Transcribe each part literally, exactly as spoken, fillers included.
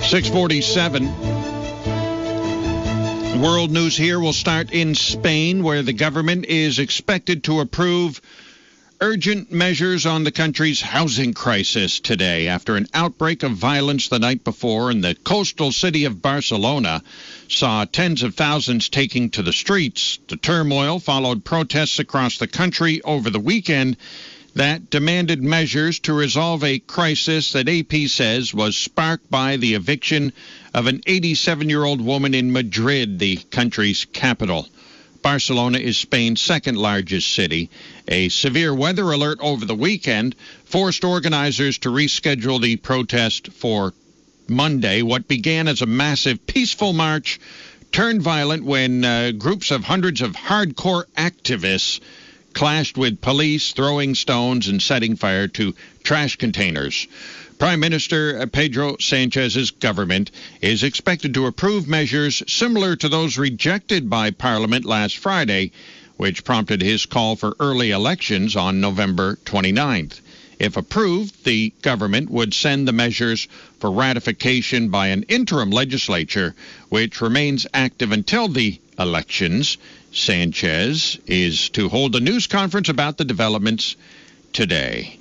six forty-seven. World news here will start in Spain, where the government is expected to approve urgent measures on the country's housing crisis today after an outbreak of violence the night before in the coastal city of Barcelona saw tens of thousands taking to the streets. The turmoil followed protests across the country over the weekend that demanded measures to resolve a crisis that A P says was sparked by the eviction of an eighty-seven-year-old woman in Madrid, the country's capital. Barcelona is Spain's second largest city. A severe weather alert over the weekend forced organizers to reschedule the protest for Monday. What began as a massive peaceful march turned violent when uh, groups of hundreds of hardcore activists clashed with police, throwing stones and setting fire to trash containers. Prime Minister Pedro Sanchez's government is expected to approve measures similar to those rejected by Parliament last Friday, which prompted his call for early elections on November twenty-ninth. If approved, the government would send the measures for ratification by an interim legislature, which remains active until the elections. Sanchez is to hold a news conference about the developments today.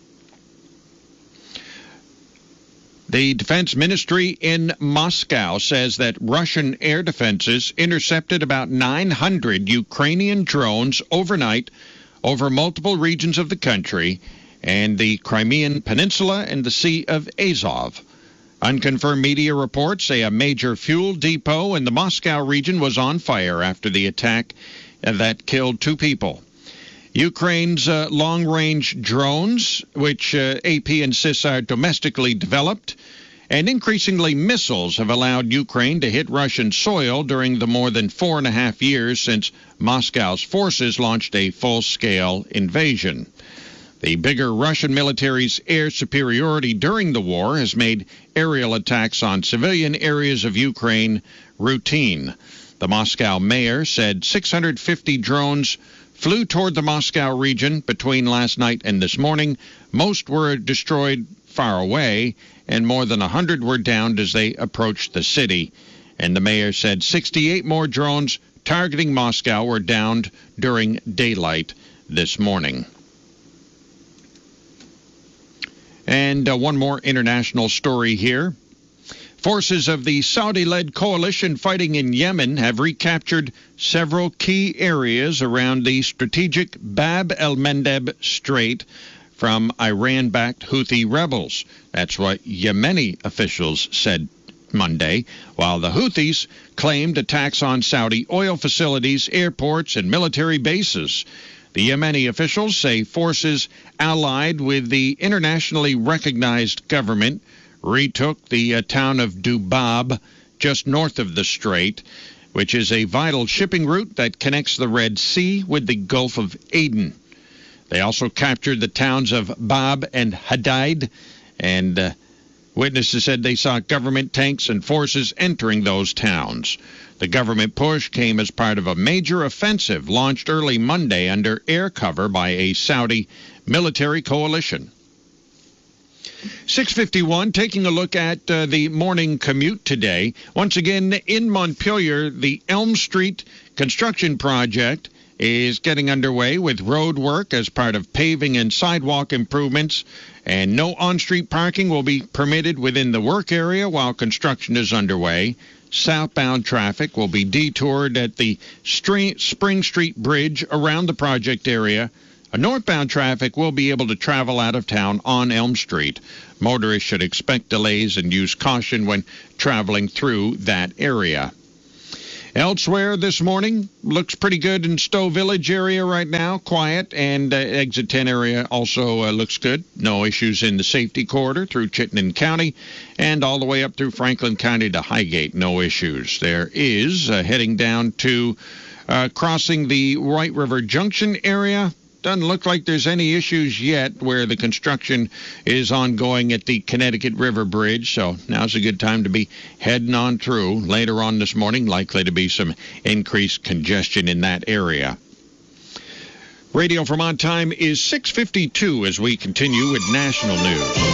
The Defense Ministry in Moscow says that Russian air defenses intercepted about nine hundred Ukrainian drones overnight over multiple regions of the country and the Crimean Peninsula and the Sea of Azov. Unconfirmed media reports say a major fuel depot in the Moscow region was on fire after the attack that killed two people. Ukraine's uh, long-range drones, which uh, A P insists are domestically developed, and increasingly missiles have allowed Ukraine to hit Russian soil during the more than four and a half years since Moscow's forces launched a full-scale invasion. The bigger Russian military's air superiority during the war has made aerial attacks on civilian areas of Ukraine routine. The Moscow mayor said six hundred fifty drones flew toward the Moscow region between last night and this morning. Most were destroyed far away, and more than one hundred were downed as they approached the city. And the mayor said sixty-eight more drones targeting Moscow were downed during daylight this morning. And uh, one more international story here. Forces of the Saudi-led coalition fighting in Yemen have recaptured several key areas around the strategic Bab el-Mandeb Strait from Iran-backed Houthi rebels. That's what Yemeni officials said Monday, while the Houthis claimed attacks on Saudi oil facilities, airports, and military bases. The Yemeni officials say forces allied with the internationally recognized government retook the uh, town of Dubab, just north of the strait, which is a vital shipping route that connects the Red Sea with the Gulf of Aden. They also captured the towns of Bab and Hadid, and uh, witnesses said they saw government tanks and forces entering those towns. The government push came as part of a major offensive launched early Monday under air cover by a Saudi military coalition. six fifty-one, taking a look at uh, the morning commute today. Once again, in Montpelier, the Elm Street construction project is getting underway with road work as part of paving and sidewalk improvements, and no on-street parking will be permitted within the work area while construction is underway. Southbound traffic will be detoured at the Spring Street Bridge around the project area. Northbound traffic will be able to travel out of town on Elm Street. Motorists should expect delays and use caution when traveling through that area. Elsewhere this morning, looks pretty good in Stowe Village area right now, quiet, and uh, Exit ten area also uh, looks good. No issues in the safety corridor through Chittenden County and all the way up through Franklin County to Highgate, no issues. There is uh, heading down to uh, crossing the White River Junction area. Doesn't look like there's any issues yet where the construction is ongoing at the Connecticut River Bridge, so now's a good time to be heading on through. Later on this morning, likely to be some increased congestion in that area. Radio Vermont time is six fifty-two as we continue with national news.